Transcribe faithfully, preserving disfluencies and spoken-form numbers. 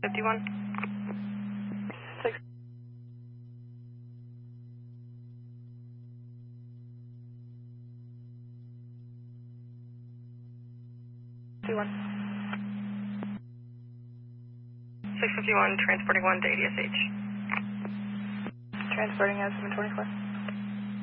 fifty-one. Six. fifty-one. six fifty-one, transporting one to A D S H. Transporting as seven twenty-four.